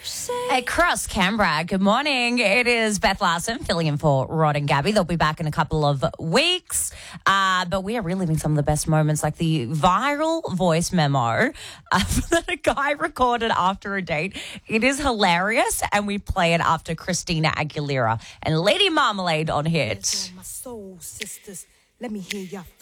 Across Canberra, good morning. It is Beth Larson filling in for Rod and Gabby. They'll be back in a couple of weeks. But we are reliving some of the best moments, like the viral voice memo that a guy recorded after a date. It is hilarious, and we play it after Christina Aguilera and Lady Marmalade on Hit. My soul sisters, let me hear your